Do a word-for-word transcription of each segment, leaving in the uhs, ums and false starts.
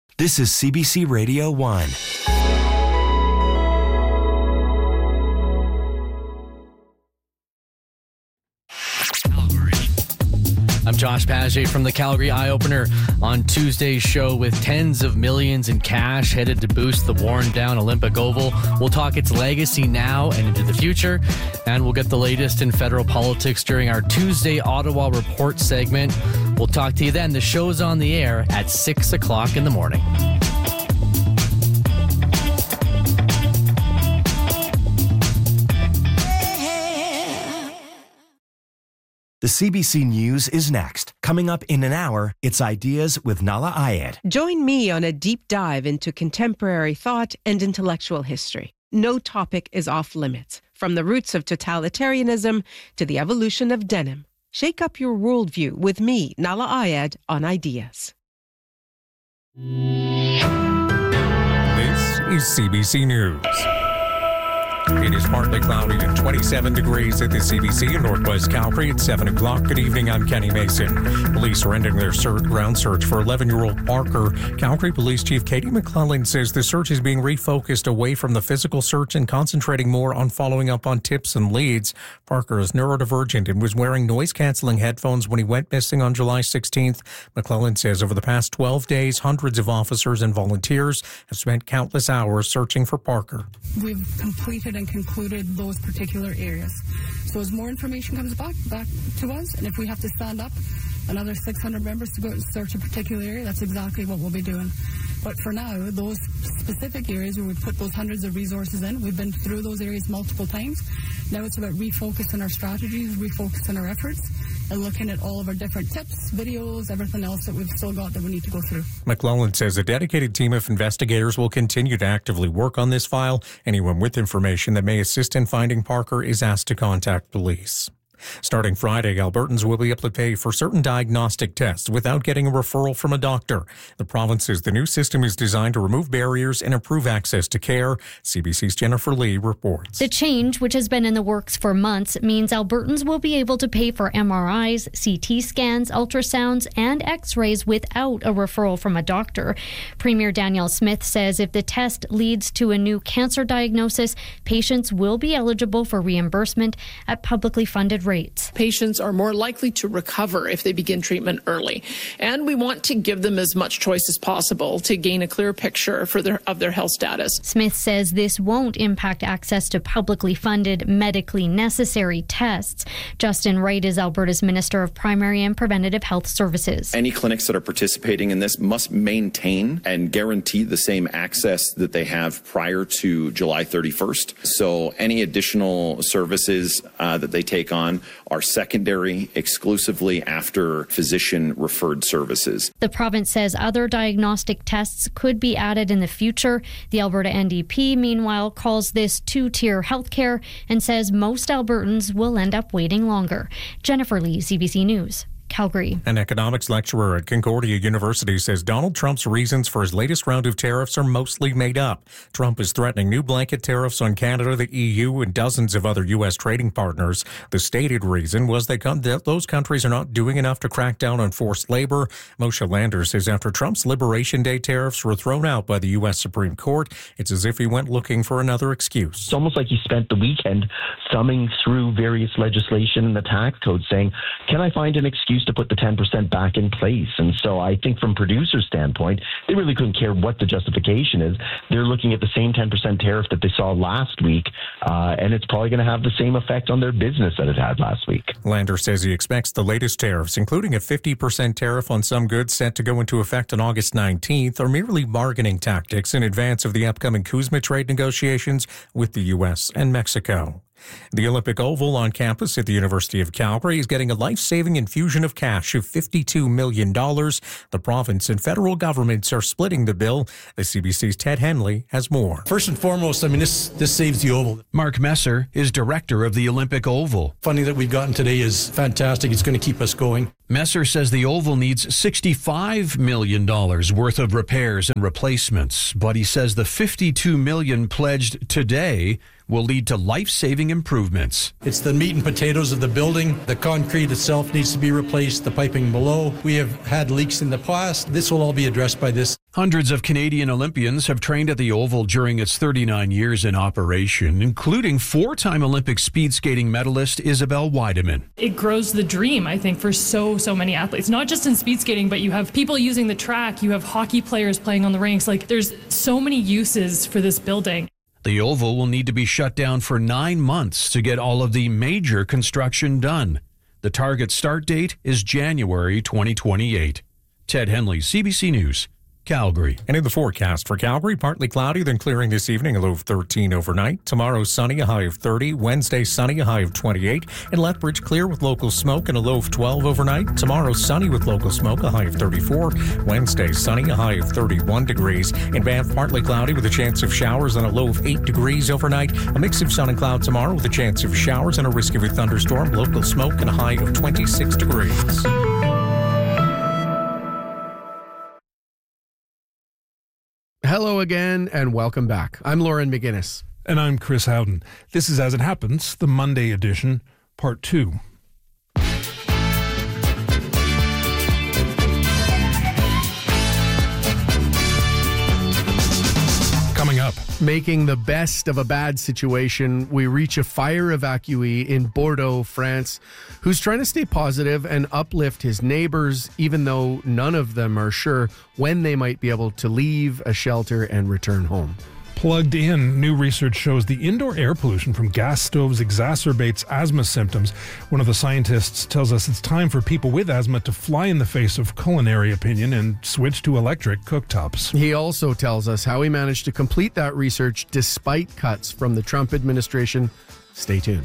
This is C B C Radio one. I'm Josh Paget from the Calgary Eye Opener on Tuesday's show with tens of millions in cash headed to boost the worn-down Olympic Oval. We'll talk its legacy now and into the future, and we'll get the latest in federal politics during our Tuesday Ottawa Report segment. We'll talk to you then. The show's on the air at six o'clock in the morning. The C B C News is next. Coming up in an hour, it's Ideas with Nahlah Ayed. Join me on a deep dive into contemporary thought and intellectual history. No topic is off limits, from the roots of totalitarianism to the evolution of denim. Shake up your worldview with me, Nahlah Ayed, on Ideas. This is C B C News. It is partly cloudy and twenty-seven degrees at the C B C in Northwest Calgary at seven o'clock. Good evening, I'm Kenny Mason. Police are ending their search, ground search for eleven-year-old Parker. Calgary Police Chief Katie McClellan says the search is being refocused away from the physical search and concentrating more on following up on tips and leads. Parker is neurodivergent and was wearing noise-canceling headphones when he went missing on July sixteenth. McClellan says over the past twelve days, hundreds of officers and volunteers have spent countless hours searching for Parker. We've completed and concluded those particular areas. So as more information comes back back to us, and if we have to stand up another six hundred members to go and search a particular area, that's exactly what we'll be doing. But for now, those specific areas where we put those hundreds of resources in, we've been through those areas multiple times. Now it's about refocusing our strategies, refocusing our efforts, and looking at all of our different tips, videos, everything else that we've still got that we need to go through. McClellan says a dedicated team of investigators will continue to actively work on this file. Anyone with information that may assist in finding Parker is asked to contact police. Starting Friday, Albertans will be able to pay for certain diagnostic tests without getting a referral from a doctor. The province says the new system is designed to remove barriers and improve access to care. C B C's Jennifer Lee reports. The change, which has been in the works for months, means Albertans will be able to pay for M R Is, C T scans, ultrasounds, and X-rays without a referral from a doctor. Premier Danielle Smith says if the test leads to a new cancer diagnosis, patients will be eligible for reimbursement at publicly funded rates. Patients are more likely to recover if they begin treatment early, and we want to give them as much choice as possible to gain a clear picture for their, of their health status. Smith says this won't impact access to publicly funded, medically necessary tests. Justin Wright is Alberta's Minister of Primary and Preventative Health Services. Any clinics that are participating in this must maintain and guarantee the same access that they have prior to July thirty-first. So any additional services uh, that they take on are secondary exclusively after physician-referred services. The province says other diagnostic tests could be added in the future. The Alberta N D P, meanwhile, calls this two-tier healthcare and says most Albertans will end up waiting longer. Jennifer Lee, C B C News. Calgary. An economics lecturer at Concordia University says Donald Trump's reasons for his latest round of tariffs are mostly made up. Trump is threatening new blanket tariffs on Canada, the E U, and dozens of other U S trading partners. The stated reason was that those countries are not doing enough to crack down on forced labor. Moshe Lander says after Trump's Liberation Day tariffs were thrown out by the U S Supreme Court, it's as if he went looking for another excuse. It's almost like he spent the weekend thumbing through various legislation in the tax code saying, can I find an excuse to put the ten percent back in place? And so I think from producers' standpoint, they really couldn't care what the justification is. They're looking at the same ten percent tariff that they saw last week, uh, and it's probably going to have the same effect on their business that it had last week. Lander says he expects the latest tariffs, including a fifty percent tariff on some goods set to go into effect on August nineteenth, are merely bargaining tactics in advance of the upcoming CUSMA trade negotiations with the U S and Mexico. The Olympic Oval on campus at the University of Calgary is getting a life-saving infusion of cash of fifty-two million dollars. The province and federal governments are splitting the bill. The C B C's Ted Henley has more. First and foremost, I mean, this this saves the Oval. Mark Messer is director of the Olympic Oval. Funding that we've gotten today is fantastic. It's going to keep us going. Messer says the Oval needs sixty-five million dollars worth of repairs and replacements, but he says the fifty-two million dollars pledged today will lead to life-saving improvements. It's the meat and potatoes of the building. The concrete itself needs to be replaced, the piping below. We have had leaks in the past. This will all be addressed by this. Hundreds of Canadian Olympians have trained at the Oval during its thirty-nine years in operation, including four-time Olympic speed skating medalist Isabelle Weideman. It grows the dream, I think, for so, so many athletes, not just in speed skating, but you have people using the track, you have hockey players playing on the rinks. Like, there's so many uses for this building. The Oval will need to be shut down for nine months to get all of the major construction done. The target start date is January twenty twenty-eight. Ted Henley, C B C News, Calgary. And in the forecast for Calgary, partly cloudy, then clearing this evening, a low of thirteen overnight. Tomorrow, sunny, a high of thirty. Wednesday, sunny, a high of twenty-eight. In Lethbridge, clear with local smoke and a low of twelve overnight. Tomorrow, sunny with local smoke, a high of thirty-four. Wednesday, sunny, a high of thirty-one degrees. In Banff, partly cloudy with a chance of showers and a low of eight degrees overnight. A mix of sun and cloud tomorrow with a chance of showers and a risk of a thunderstorm. Local smoke and a high of twenty-six degrees. Hello again, and welcome back. I'm Lauren McGinnis. And I'm Chris Howden. This is As It Happens, the Monday edition, part two. Coming up. Making the best of a bad situation, we reach a fire evacuee in Bordeaux, France, who's trying to stay positive and uplift his neighbors, even though none of them are sure when they might be able to leave a shelter and return home. Plugged in, new research shows the indoor air pollution from gas stoves exacerbates asthma symptoms. One of the scientists tells us it's time for people with asthma to fly in the face of culinary opinion and switch to electric cooktops. He also tells us how he managed to complete that research despite cuts from the Trump administration. Stay tuned.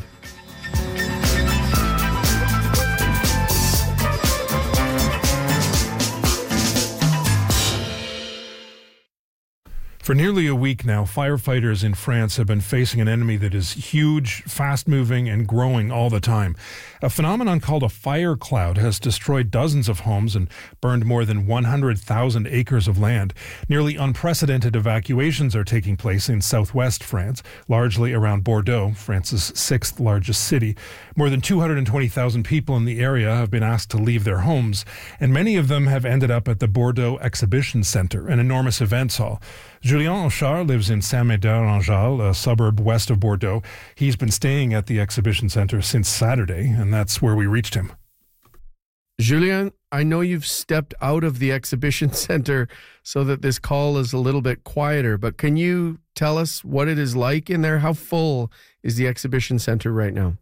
For nearly a week now, firefighters in France have been facing an enemy that is huge, fast-moving, and growing all the time. A phenomenon called a fire cloud has destroyed dozens of homes and burned more than one hundred thousand acres of land. Nearly unprecedented evacuations are taking place in southwest France, largely around Bordeaux, France's sixth largest city. More than two hundred twenty thousand people in the area have been asked to leave their homes, and many of them have ended up at the Bordeaux Exhibition Centre, an enormous events hall. Julien Auchard lives in Saint-Médard-en-Jalles, a suburb west of Bordeaux. He's been staying at the exhibition centre since Saturday, and that's where we reached him. Julien, I know you've stepped out of the exhibition centre so that this call is a little bit quieter, but can you tell us what it is like in there? How full is the exhibition centre right now?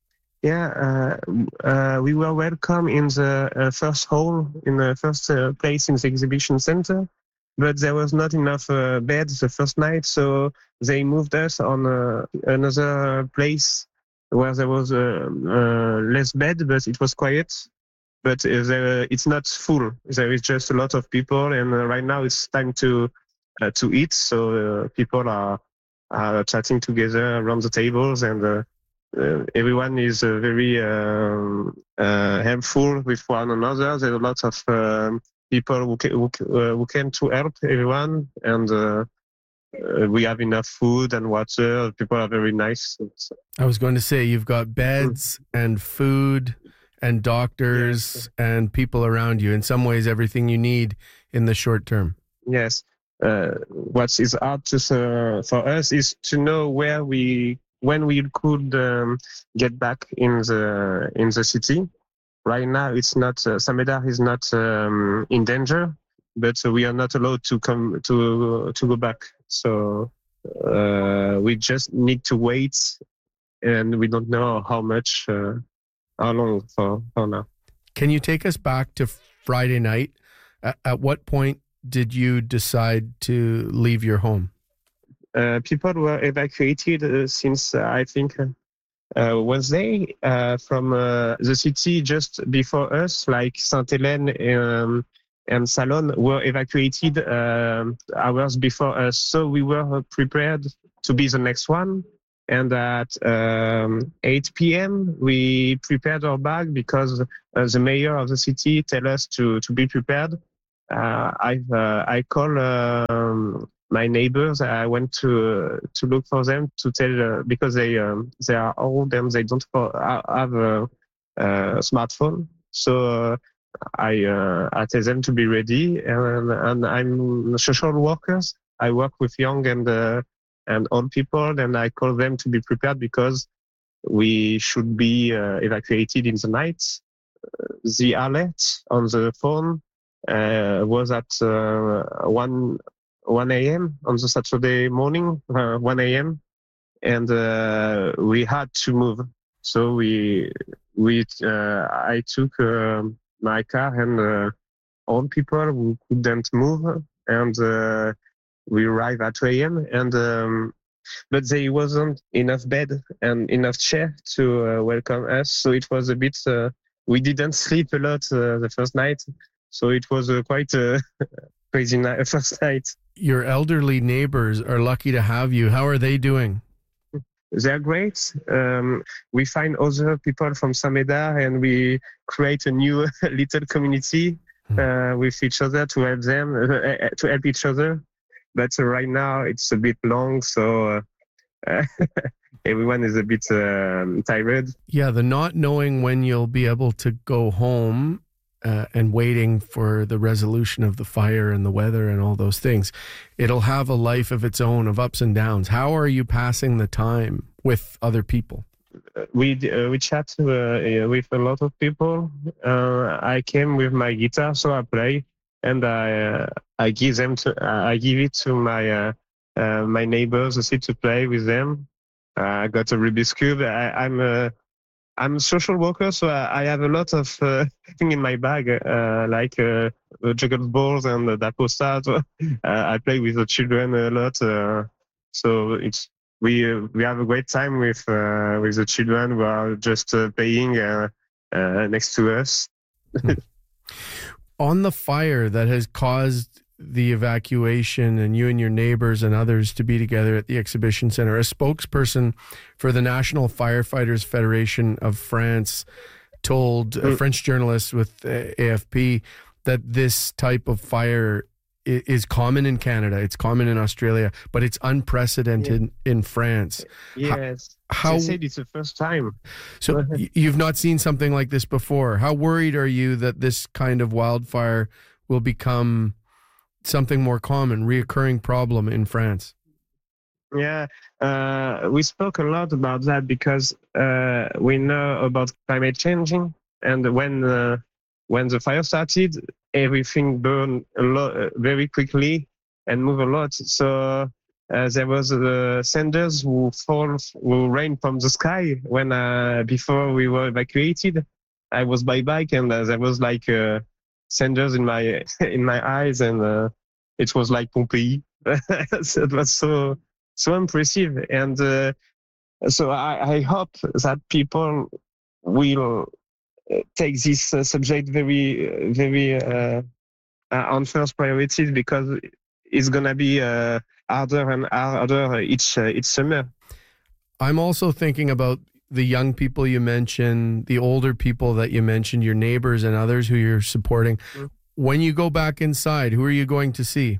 Yeah, uh, uh, we were welcome in the uh, first hall, in the first uh, place in the exhibition center, but there was not enough uh, beds the first night, so they moved us on uh, another place where there was uh, uh, less bed, but it was quiet. But uh, there, it's not full. There is just a lot of people, and uh, right now it's time to uh, to eat. So uh, people are are chatting together around the tables, and uh, uh, everyone is uh, very um, uh, helpful with one another. There are lots of um, people who, ca- who, uh, who came to help everyone, and uh, uh, we have enough food and water. People are very nice. So. I was going to say, you've got beds mm. and food and doctors yes. and people around you. In some ways, everything you need in the short term. Yes. Uh, what is hard to, uh, for us is to know where we, when we could um, get back in the in the city. Right now, it's not uh, Saint-Médard is not um, in danger, but uh, we are not allowed to come to to go back. So uh, we just need to wait, and we don't know how much. Uh, How long for, for now? Can you take us back to Friday night? At, at what point did you decide to leave your home? Uh, people were evacuated uh, since, uh, I think, uh, Wednesday uh, from uh, the city just before us, like Sainte-Hélène um, and Salon were evacuated uh, hours before us. So we were prepared to be the next one. And at um, eight p.m., we prepared our bag because uh, the mayor of the city tell us to, to be prepared. Uh, I've, uh, I call um, my neighbors. I went to uh, to look for them to tell uh, because they um, they are old and they don't have a, a smartphone. So uh, I uh, I tell them to be ready, and and I'm social workers. I work with young and uh, and old people, and I call them to be prepared because we should be uh, evacuated in the night. Uh, the alert on the phone uh, was at uh, one a.m. on the Saturday morning, uh, one a.m. and uh, we had to move. So we we uh, I took uh, my car and uh, old people who couldn't move, and uh, we arrived at two a.m. and um, but there wasn't enough bed and enough chair to uh, welcome us. So it was a bit. Uh, we didn't sleep a lot uh, the first night, so it was uh, quite a crazy night, first night. Your elderly neighbors are lucky to have you. How are they doing? They're great. Um, we find other people from Saint-Médard and we create a new little community uh, with each other to help them, uh, to help each other. But uh, right now it's a bit long, so uh, everyone is a bit um, tired. Yeah, the not knowing when you'll be able to go home uh, and waiting for the resolution of the fire and the weather and all those things, it'll have a life of its own, of ups and downs. How are you passing the time with other people? We uh, we chat uh, with a lot of people. Uh, I came with my guitar, so I play, and I uh, I give them to uh, I give it to my uh, uh, my neighbors to see to play with them. Uh, I got a Rubik's Cube. I, I'm a I'm a social worker, so I, I have a lot of uh, things in my bag, uh, like uh, juggle balls and uh, dapostas. uh, I play with the children a lot, uh, so it's we uh, we have a great time with uh, with the children who are just uh, playing uh, uh, next to us. On the fire that has caused the evacuation and you and your neighbors and others to be together at the exhibition center, a spokesperson for the National Firefighters Federation of France told a French journalist with A F P that this type of fire is common in Canada, it's common in Australia, but it's unprecedented yeah. in France. Yes. How, they said it's the first time. So you've not seen something like this before. How worried are you that this kind of wildfire will become something more common, reoccurring problem in France? Yeah, uh, we spoke a lot about that because uh, we know about climate changing, and when uh, when the fire started, everything burned a lot uh, very quickly and moved a lot. So uh, there was the uh, cinders who fall, who rain from the sky when uh, before we were evacuated. I was by bike and uh, there was like uh, cinders in my in my eyes, and uh, it was like Pompeii. So it was so so impressive, and uh, so I, I hope that people will take this uh, subject very, very uh, uh, on first priority, because it's gonna be uh, harder and harder each uh, each summer. I'm also thinking about the young people you mentioned, the older people that you mentioned, your neighbors and others who you're supporting. Mm-hmm. When you go back inside, who are you going to see?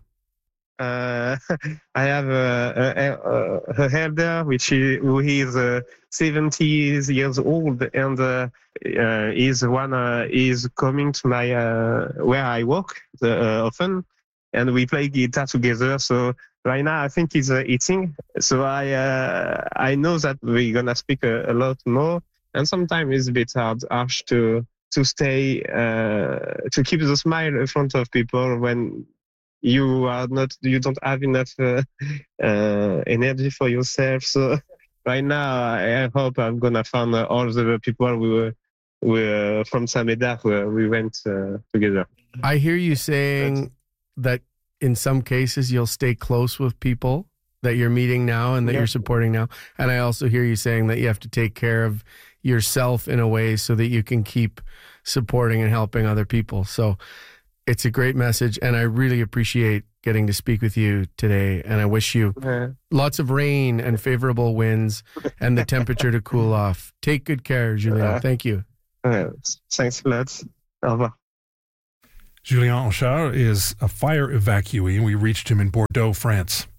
Uh, I have a, a, a, a elder, which is, who is uh, seventy years old, and uh, uh, is one uh, is coming to my uh, where I work uh, often, and we play guitar together. So right now, I think he's uh, eating. So I uh, I know that we're gonna speak a, a lot more, and sometimes it's a bit hard, harsh to to stay uh, to keep the smile in front of people when you are not, you don't have enough uh, uh, energy for yourself. So right now, I hope I'm gonna find uh, all the people who were, who were from Saint-Médard where we went uh, together. I hear you saying that in some cases you'll stay close with people that you're meeting now and that yeah. you're supporting now. And I also hear you saying that you have to take care of yourself in a way so that you can keep supporting and helping other people. So it's a great message, and I really appreciate getting to speak with you today. And I wish you yeah. lots of rain and favorable winds and the temperature to cool off. Take good care, Julien. Uh, Thank you. Uh, thanks a lot. Au revoir. Julien Honchard is a fire evacuee, and we reached him in Bordeaux, France.